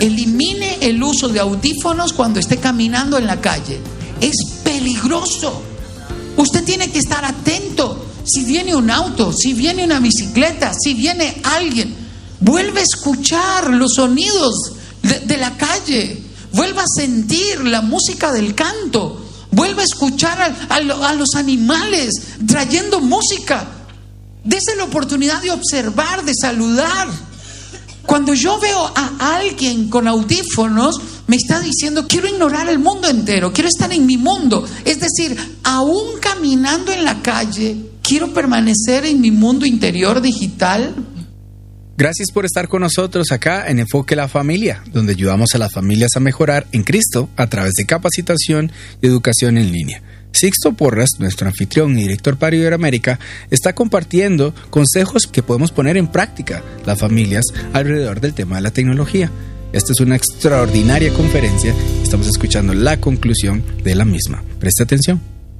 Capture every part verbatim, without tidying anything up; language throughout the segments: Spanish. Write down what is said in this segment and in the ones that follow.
Elimine el uso de audífonos cuando esté caminando en la calle. Es peligroso. Usted tiene que estar atento. Si viene un auto, si viene una bicicleta, si viene alguien, vuelve a escuchar los sonidos de, de la calle. Vuelva a sentir la música del canto. Vuelva a escuchar a, a, a los animales trayendo música. Dese la oportunidad de observar, de saludar. Cuando yo veo a alguien con audífonos, me está diciendo: quiero ignorar el mundo entero, quiero estar en mi mundo. Es decir, aún caminando en la calle, quiero permanecer en mi mundo interior digital. Gracias por estar con nosotros acá en Enfoque la Familia, donde ayudamos a las familias a mejorar en Cristo a través de capacitación y educación en línea. Sixto Porras, nuestro anfitrión y director para Iberoamérica, está compartiendo consejos que podemos poner en práctica las familias alrededor del tema de la tecnología. Esta es una extraordinaria conferencia. Estamos escuchando la conclusión de la misma. Preste atención.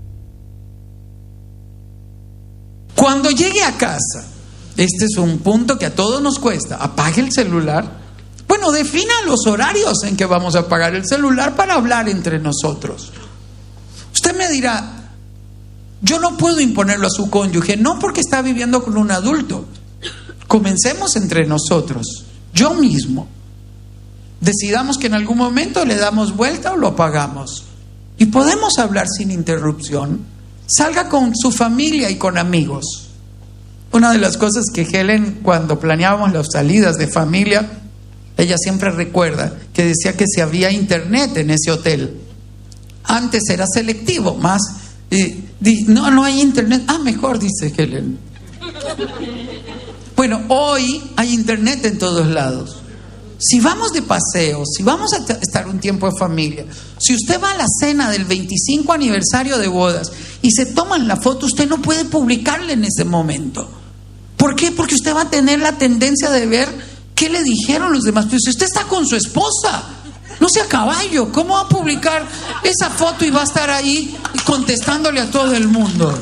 Cuando llegue a casa, este es un punto que a todos nos cuesta. Apague el celular. Bueno, defina los horarios en que vamos a apagar el celular para hablar entre nosotros. Usted me dirá: yo no puedo imponerlo a su cónyuge. No, porque está viviendo con un adulto. Comencemos entre nosotros. Yo mismo. Decidamos que en algún momento le damos vuelta o lo apagamos. Y podemos hablar sin interrupción. Salga con su familia y con amigos. Una de las cosas que Helen, cuando planeábamos las salidas de familia, ella siempre recuerda que decía que si había internet en ese hotel. Antes era selectivo, más eh, di, no, no hay internet. Ah, mejor, dice Helen. Bueno, hoy hay internet en todos lados. Si vamos de paseo, si vamos a t- estar un tiempo de familia, si usted va a la cena del veinticinco aniversario de bodas y se toman la foto, usted no puede publicarla en ese momento. ¿Por qué? Porque usted va a tener la tendencia de ver qué le dijeron los demás. Pero si usted está con su esposa, no sea caballo, ¿cómo va a publicar esa foto y va a estar ahí contestándole a todo el mundo?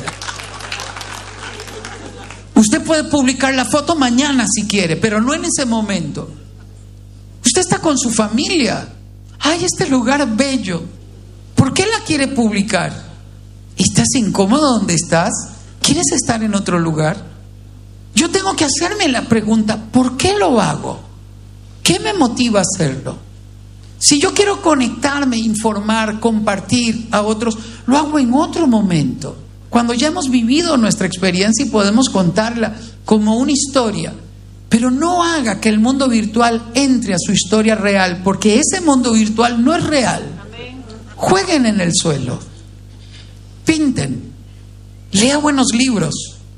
Usted puede publicar la foto mañana si quiere, pero no en ese momento. Usted está con su familia. ¡Ay, este lugar bello! ¿Por qué la quiere publicar? ¿Estás incómodo donde estás? ¿Quieres estar en otro lugar? Yo tengo que hacerme la pregunta: ¿por qué lo hago? ¿Qué me motiva a hacerlo? Si yo quiero conectarme, informar, compartir a otros, lo hago en otro momento, cuando ya hemos vivido nuestra experiencia y podemos contarla como una historia. Pero no haga que el mundo virtual entre a su historia real, porque ese mundo virtual no es real. Jueguen en el suelo, pinten, lea buenos libros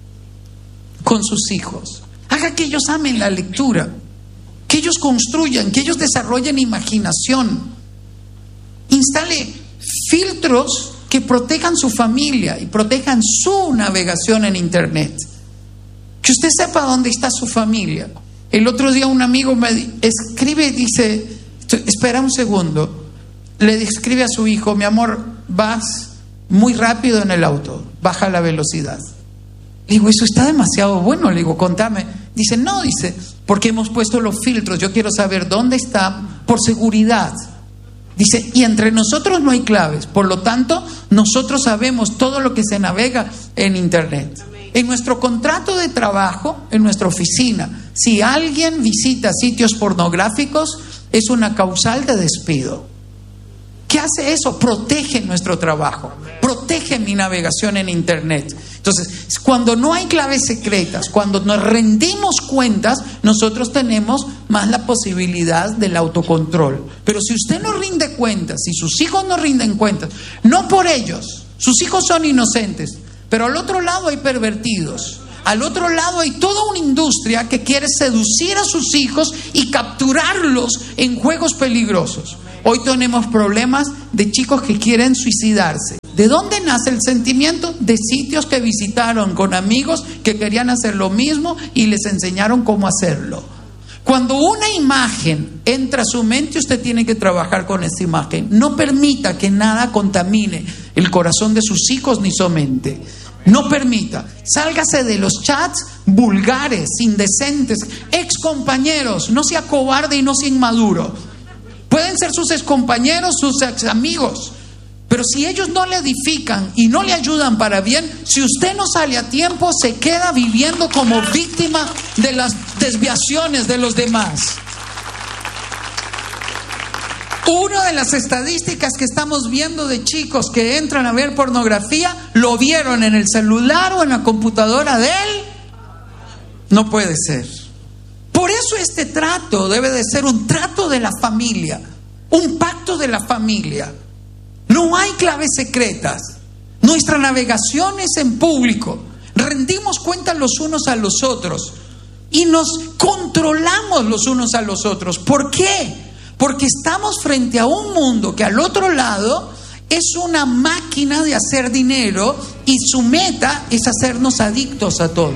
con sus hijos, haga que ellos amen la lectura, que ellos construyan, que ellos desarrollen imaginación. Instale filtros que protejan su familia y protejan su navegación en internet. Que usted sepa dónde está su familia. El otro día un amigo me escribe y dice: espera un segundo. Le escribe a su hijo: mi amor, vas muy rápido en el auto, baja la velocidad. Le digo: eso está demasiado bueno. Le digo: contame. Dice: no, dice, porque hemos puesto los filtros, yo quiero saber dónde está por seguridad. Dice: y entre nosotros no hay claves, por lo tanto nosotros sabemos todo lo que se navega en internet. En nuestro contrato de trabajo, en nuestra oficina, si alguien visita sitios pornográficos, es una causal de despido. ¿Qué hace eso? Protege nuestro trabajo, protege mi navegación en internet. Entonces, cuando no hay claves secretas, cuando nos rendimos cuentas, nosotros tenemos más la posibilidad del autocontrol. Pero si usted no rinde cuentas, si sus hijos no rinden cuentas, no por ellos, sus hijos son inocentes, pero al otro lado hay pervertidos. Al otro lado hay toda una industria que quiere seducir a sus hijos y capturarlos en juegos peligrosos. Hoy tenemos problemas de chicos que quieren suicidarse. ¿De dónde nace el sentimiento? De sitios que visitaron con amigos que querían hacer lo mismo y les enseñaron cómo hacerlo. Cuando una imagen entra a su mente, usted tiene que trabajar con esa imagen. No permita que nada contamine el corazón de sus hijos ni su mente. No permita. Sálgase de los chats vulgares, indecentes, ex compañeros. No sea cobarde y no sea inmaduro. pueden ser sus excompañeros, sus ex amigos. Pero si ellos no le edifican y no le ayudan para bien, si usted no sale a tiempo, se queda viviendo como víctima de las desviaciones de los demás. Una de las estadísticas que estamos viendo de chicos que entran a ver pornografía, lo vieron en el celular o en la computadora de él. No puede ser. Por eso este trato debe de ser un trato de la familia, un pacto de la familia. No hay claves secretas. Nuestra navegación es en público. Rendimos cuentas los unos a los otros y nos controlamos los unos a los otros. ¿Por qué? Porque estamos frente a un mundo que al otro lado es una máquina de hacer dinero y su meta es hacernos adictos a todos.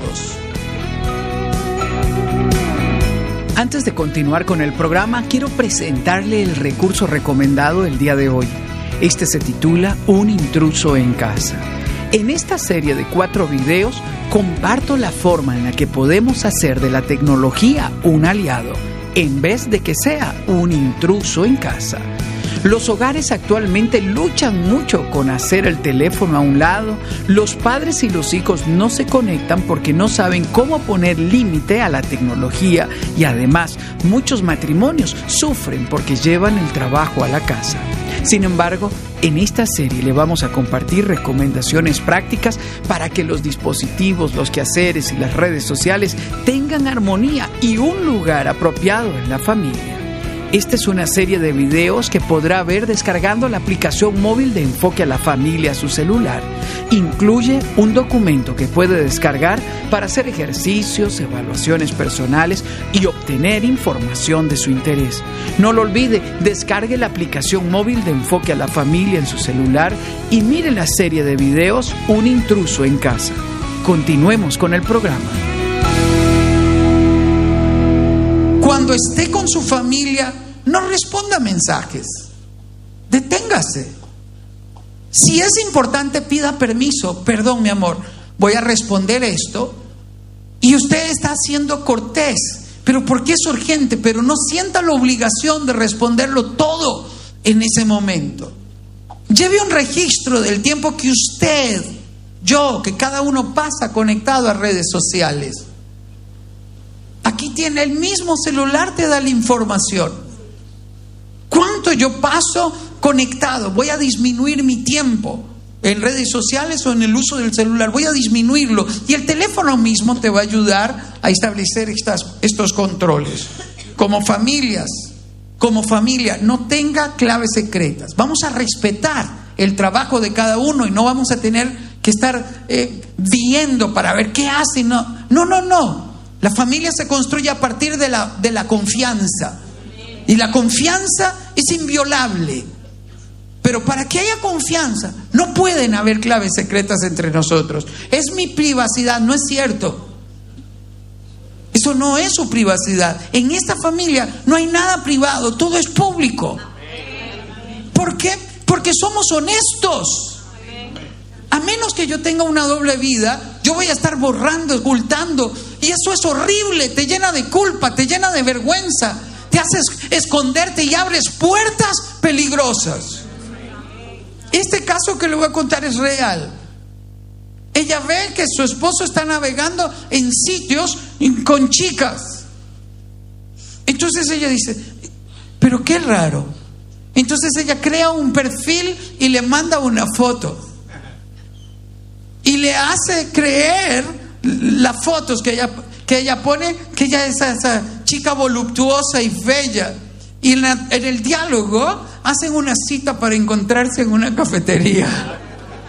Antes de continuar con el programa, quiero presentarle el recurso recomendado el día de hoy. Este se titula Un intruso en casa. En esta serie de cuatro videos comparto la forma en la que podemos hacer de la tecnología un aliado, en vez de que sea un intruso en casa. Los hogares actualmente luchan mucho con hacer el teléfono a un lado. Los padres y los hijos no se conectan porque no saben cómo poner límite a la tecnología y además muchos matrimonios sufren porque llevan el trabajo a la casa. Sin embargo, en esta serie le vamos a compartir recomendaciones prácticas para que los dispositivos, los quehaceres y las redes sociales tengan armonía y un lugar apropiado en la familia. Esta es una serie de videos que podrá ver descargando la aplicación móvil de Enfoque a la Familia a su celular. Incluye un documento que puede descargar para hacer ejercicios, evaluaciones personales y obtener información de su interés. No lo olvide, descargue la aplicación móvil de Enfoque a la Familia en su celular y mire la serie de videos Un intruso en casa. Continuemos con el programa. Cuando esté con su familia, no responda mensajes. Deténgase. Si es importante, pida permiso. Perdón, mi amor, voy a responder esto. Y usted está siendo cortés. Pero porque es urgente, pero no sienta la obligación de responderlo todo en ese momento. Lleve un registro del tiempo que usted, yo, que cada uno pasa conectado a redes sociales. Aquí tiene el mismo celular, te da la información. ¿Cuánto yo paso conectado? Voy a disminuir mi tiempo en redes sociales o en el uso del celular. Voy a disminuirlo. Y el teléfono mismo te va a ayudar a establecer estas, estos controles. Como familias, como familia, no tenga claves secretas. Vamos a respetar el trabajo de cada uno y no vamos a tener que estar eh, viendo para ver qué hace. No, no, no, no. La familia se construye a partir de la, de la confianza. Y la confianza es inviolable. Pero para que haya confianza, no pueden haber claves secretas entre nosotros. Es mi privacidad, no es cierto. Eso no es su privacidad. En esta familia no hay nada privado, todo es público. ¿Por qué? Porque somos honestos. A menos que yo tenga una doble vida, yo voy a estar borrando, ocultando. Y eso es horrible, te llena de culpa, te llena de vergüenza. Te haces esconderte y abres puertas peligrosas. Este caso que le voy a contar es real. Ella ve que su esposo está navegando en sitios con chicas. Entonces ella dice, pero qué raro. Entonces ella crea un perfil y le manda una foto. Y le hace creer las fotos que ella, que ella pone, que ella es esa chica voluptuosa y bella. Y en, la, en el diálogo hacen una cita para encontrarse en una cafetería.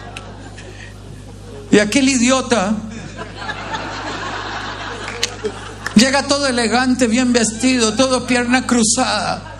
Y aquel idiota llega todo elegante, bien vestido, todo pierna cruzada.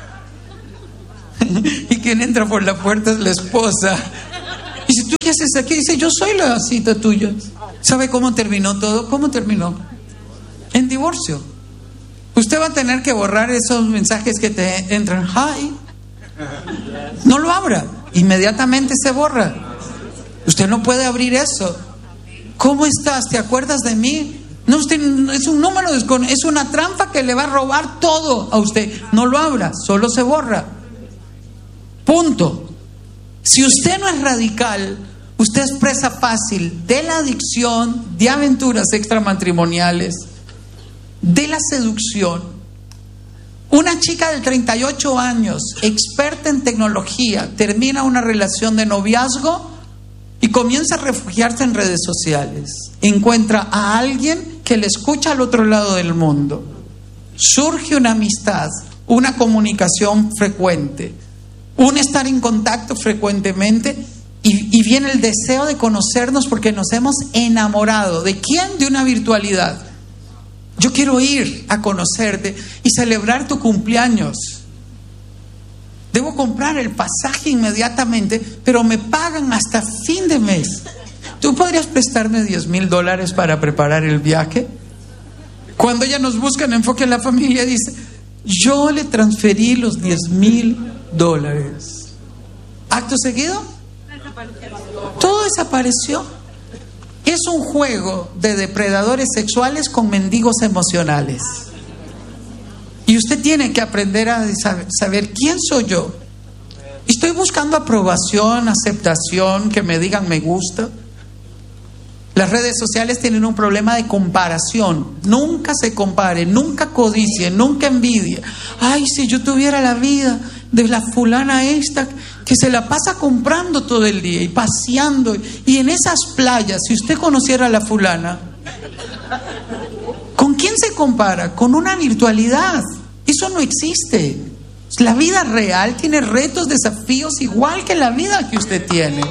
Y quien entra por la puerta es la esposa. Y dice, ¿tú qué haces aquí? Dice, yo soy la cita tuya. ¿Sabe cómo terminó todo? ¿Cómo terminó? En divorcio. Usted va a tener que borrar esos mensajes que te entran. Hi. No lo abra. Inmediatamente se borra. Usted no puede abrir eso. ¿Cómo estás? ¿Te acuerdas de mí? No, usted es un número, es una trampa que le va a robar todo a usted. No lo abra, solo se borra. Punto. Si usted no es radical, usted es presa fácil de la adicción, de aventuras extramatrimoniales, de la seducción. Una chica de treinta y ocho años, experta en tecnología, termina una relación de noviazgo y comienza a refugiarse en redes sociales. Encuentra a alguien que le escucha al otro lado del mundo. Surge una amistad, una comunicación frecuente, un estar en contacto frecuentemente y, y viene el deseo de conocernos porque nos hemos enamorado. ¿De quién? De una virtualidad. Yo quiero ir a conocerte y celebrar tu cumpleaños. Debo comprar el pasaje inmediatamente, pero me pagan hasta fin de mes. ¿Tú podrías prestarme diez mil dólares para preparar el viaje? Cuando ella nos busca en Enfoque en la Familia, dice: yo le transferí los diez mil dólares. Acto seguido, todo desapareció. Es un juego de depredadores sexuales con mendigos emocionales. Y usted tiene que aprender a saber quién soy yo. Estoy buscando aprobación, aceptación, que me digan me gusta. Las redes sociales tienen un problema de comparación. Nunca se compare, nunca codicie, nunca envidie. Ay, si yo tuviera la vida de la fulana esta que se la pasa comprando todo el día y paseando, y en esas playas, si usted conociera a la fulana, ¿con quién se compara? Con una virtualidad. Eso no existe. La vida real tiene retos, desafíos, igual que la vida que usted tiene.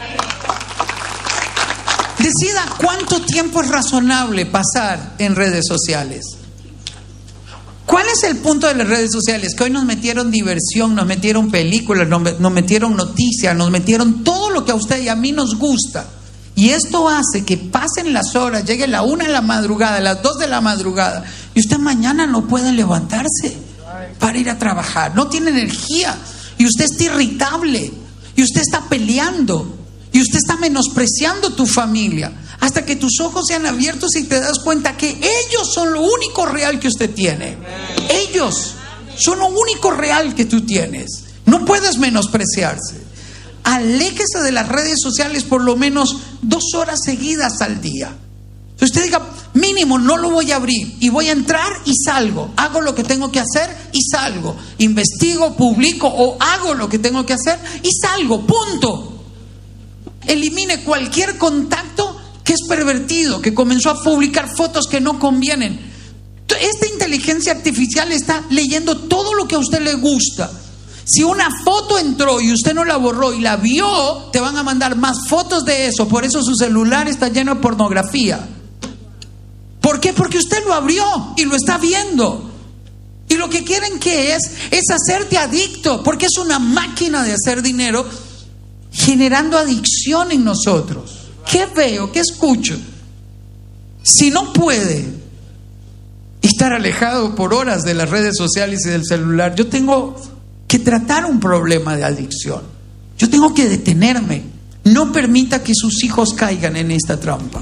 Decida cuánto tiempo es razonable pasar en redes sociales. ¿Cuál es el punto de las redes sociales? Que hoy nos metieron diversión, nos metieron películas, nos, nos metieron noticias, nos metieron todo lo que a usted y a mí nos gusta. Y esto hace que pasen las horas, llegue la una de la madrugada, las dos de la madrugada, y usted mañana no puede levantarse para ir a trabajar. No tiene energía, y usted está irritable, y usted está peleando, y usted está menospreciando tu familia, hasta que tus ojos sean abiertos y te das cuenta que ellos son lo único real que usted tiene. Ellos son lo único real que tú tienes. No puedes menospreciarse. Aléjese de las redes sociales por lo menos dos horas seguidas al día. Si usted diga, mínimo no lo voy a abrir, y voy a entrar y salgo, hago lo que tengo que hacer y salgo, investigo, publico o hago lo que tengo que hacer y salgo, punto. Elimine cualquier contacto que es pervertido, que comenzó a publicar fotos que no convienen. Esta inteligencia artificial está leyendo todo lo que a usted le gusta. Si una foto entró y usted no la borró y la vio, te van a mandar más fotos de eso. Por eso su celular está lleno de pornografía. ¿Por qué? Porque usted lo abrió y lo está viendo. Y lo que quieren que es, es hacerte adicto, porque es una máquina de hacer dinero, generando adicción en nosotros. ¿Qué veo? ¿Qué escucho? Si no puede estar alejado por horas de las redes sociales y del celular, yo tengo que tratar un problema de adicción. Yo tengo que detenerme. No permita que sus hijos caigan en esta trampa.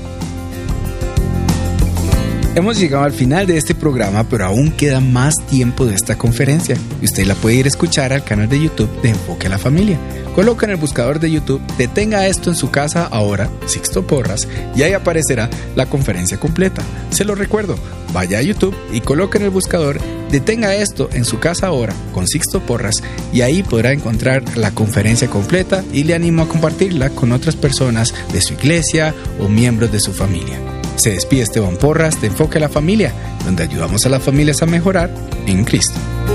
Hemos llegado al final de este programa, pero aún queda más tiempo de esta conferencia y usted la puede ir a escuchar al canal de YouTube de Enfoque a la Familia. Coloca en el buscador de YouTube "Detenga esto en su casa ahora", Sixto Porras, y ahí aparecerá la conferencia completa. Se lo recuerdo, vaya a YouTube y coloque en el buscador "Detenga esto en su casa ahora" con Sixto Porras, y ahí podrá encontrar la conferencia completa, y le animo a compartirla con otras personas de su iglesia o miembros de su familia. Se despide Esteban Porras de Enfoque a la Familia, donde ayudamos a las familias a mejorar en Cristo.